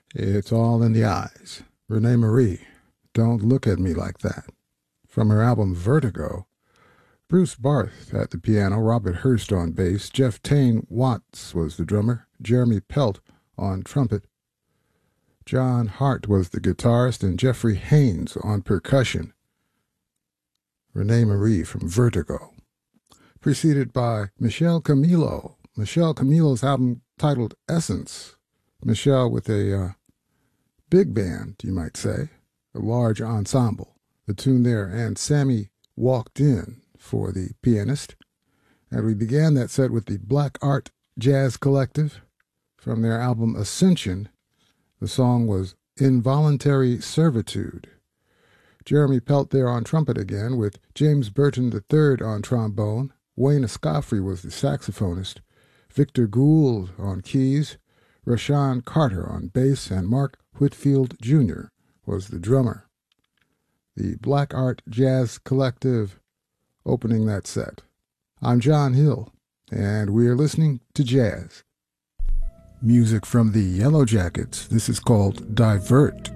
It's all in the eyes. Renee Marie, Don't Look at Me Like That. From her album Vertigo, Bruce Barth at the piano, Robert Hurst on bass, Jeff Tane Watts was the drummer, Jeremy Pelt on trumpet, John Hart was the guitarist, and Jeffrey Haynes on percussion. Renee Marie from Vertigo. Preceded by Michel Camilo. Michel Camilo's album titled Essence. Michel with a big band, you might say, a large ensemble. The tune there, And Sammy Walked In for the pianist. And we began that set with the Black Art Jazz Collective from their album Ascension. The song was Involuntary Servitude. Jeremy Pelt there on trumpet again, with James Burton III on trombone. Wayne Escoffery was the saxophonist. Victor Gould on keys. Rashawn Carter on bass, and Mark Whitfield Jr. was the drummer. The Black Art Jazz Collective opening that set. I'm John Hill, and we're listening to jazz. Music from the Yellow Jackets. This is called Divert.